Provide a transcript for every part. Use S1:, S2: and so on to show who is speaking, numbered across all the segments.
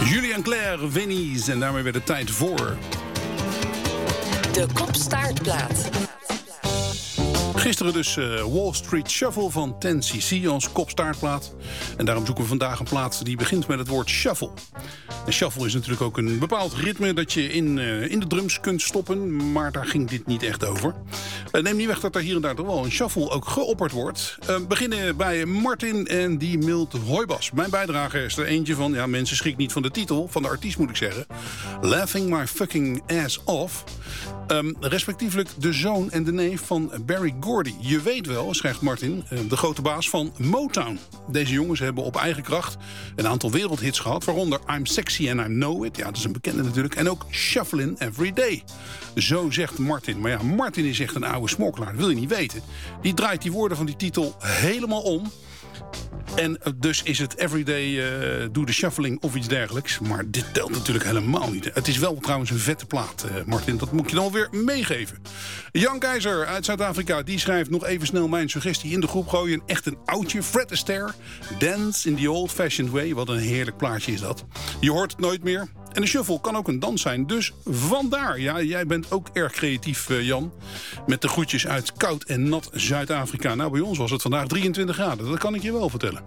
S1: Julien Clerc, Winnie's. En daarmee weer de tijd voor...
S2: De Kop-Staartplaat.
S1: Gisteren dus Wall Street Shuffle van 10cc als Kop-Staartplaat. En daarom zoeken we vandaag een plaat die begint met het woord shuffle. En shuffle is natuurlijk ook een bepaald ritme dat je in de drums kunt stoppen. Maar daar ging dit niet echt over. Neem niet weg dat er hier en daar toch wel een shuffle ook geopperd wordt. We beginnen bij Martin en die mailt hoi Bas. Mijn bijdrage is er eentje van, ja, mensen schrik niet van de titel, van de artiest moet ik zeggen. Laughing my fucking ass off. Respectievelijk de zoon en de neef van Berry Gordy. Je weet wel, schrijft Martin, de grote baas van Motown. Deze jongens hebben op eigen kracht een aantal wereldhits gehad, waaronder I'm Sexy and I Know It. Ja, dat is een bekende natuurlijk. En ook Shufflin' Every Day. Zo zegt Martin. Maar ja, Martin is echt een oude smokkelaar. Dat wil je niet weten. Die draait die woorden van die titel helemaal om. En dus is het everyday do the shuffling of iets dergelijks. Maar dit telt natuurlijk helemaal niet. Het is wel trouwens een vette plaat, Martin. Dat moet je dan weer meegeven. Jan Keizer uit Zuid-Afrika, die schrijft nog even snel mijn suggestie in de groep gooien. Echt een oudje, Fred Astaire. Dance in the old-fashioned way. Wat een heerlijk plaatje is dat. Je hoort het nooit meer. En de shuffle kan ook een dans zijn, dus vandaar. Ja, jij bent ook erg creatief, Jan. Met de groetjes uit koud en nat Zuid-Afrika. Nou, bij ons was het vandaag 23 graden, dat kan ik je wel vertellen.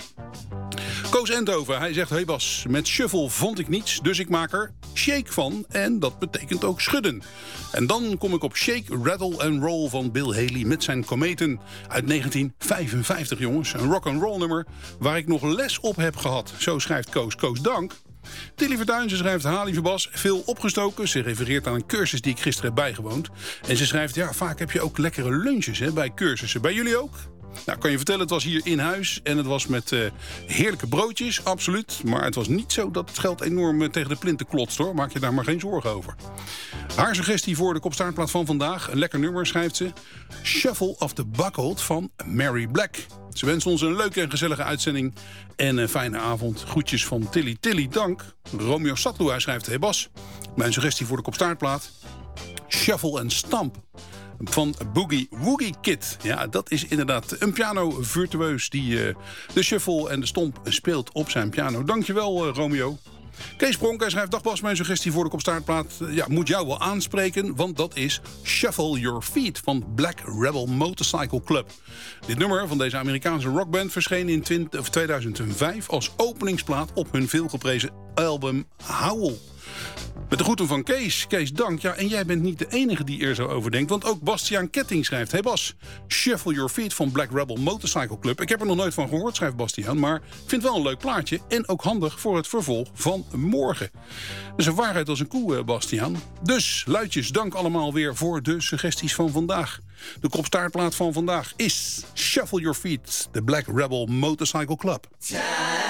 S1: Koos Endhoven, hij zegt... Hey Bas, met shuffle vond ik niets, dus ik maak er shake van. En dat betekent ook schudden. En dan kom ik op Shake, Rattle and Roll van Bill Haley... met zijn Kometen uit 1955, jongens. Een rock'n'roll nummer waar ik nog les op heb gehad. Zo schrijft Koos. Koos, dank. Tilly Vertuin, ze schrijft... Ha, lieve Bas, veel opgestoken. Ze refereert aan een cursus die ik gisteren heb bijgewoond. En ze schrijft... Ja, vaak heb je ook lekkere lunches bij cursussen. Bij jullie ook? Nou, kan je vertellen, het was hier in huis. En het was met heerlijke broodjes, absoluut. Maar het was niet zo dat het geld enorm tegen de plinten klotst, hoor. Maak je daar maar geen zorgen over. Haar suggestie voor de Kop-Staartplaat van vandaag. Een lekker nummer, schrijft ze. Shuffle of the Buckled van Mary Black. Ze wensen ons een leuke en gezellige uitzending. En een fijne avond. Groetjes van Tilly. Tilly, dank. Romeo Satlu, hij schrijft... Hey Bas, mijn suggestie voor de Kop-Staartplaat. Shuffle and Stamp van Boogie Woogie Kid. Ja, dat is inderdaad een piano-virtueus die de shuffle en de stomp speelt op zijn piano. Dankjewel, Romeo. Kees Pronk, hij schrijft... Dag Bas, mijn suggestie voor de Kop-Staartplaat moet jou wel aanspreken, want dat is Shuffle Your Feet van Black Rebel Motorcycle Club. Dit nummer van deze Amerikaanse rockband verscheen in 2005 als openingsplaat op hun veelgeprezen album Howl. Met de groeten van Kees. Kees, dank. Ja, en jij bent niet de enige die er zo over denkt. Want ook Bastiaan Ketting schrijft... Hey Bas, Shuffle Your Feet van Black Rebel Motorcycle Club. Ik heb er nog nooit van gehoord, schrijft Bastiaan. Maar ik vind het wel een leuk plaatje. En ook handig voor het vervolg van morgen. Dus een waarheid als een koe, Bastiaan. Dus, luidjes, dank allemaal weer voor de suggesties van vandaag. De Kop-Staartplaat van vandaag is Shuffle Your Feet, de Black Rebel Motorcycle Club.